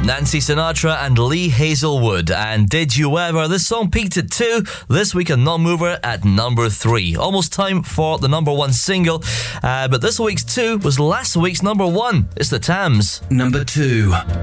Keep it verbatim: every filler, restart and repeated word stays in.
Nancy Sinatra and Lee Hazelwood. And Did You Ever? This song peaked at two. This week a non-mover at number three. Almost time for the number one single. Uh, but this week's two was last week's number one. It's the Tams. Number two.